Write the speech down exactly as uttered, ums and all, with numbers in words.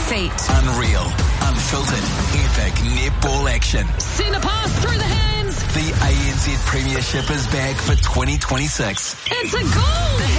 feet. Unreal, unfiltered, epic netball action. Centre pass through the hands. The A N Z Premiership is back for twenty twenty-six. It's a goal.